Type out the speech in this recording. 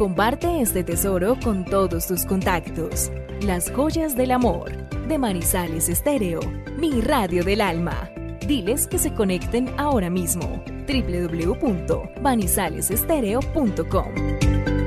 Comparte este tesoro con todos tus contactos. Las joyas del amor, de Manizales Estéreo, mi radio del alma. Diles que se conecten ahora mismo. www.manizalesestereo.com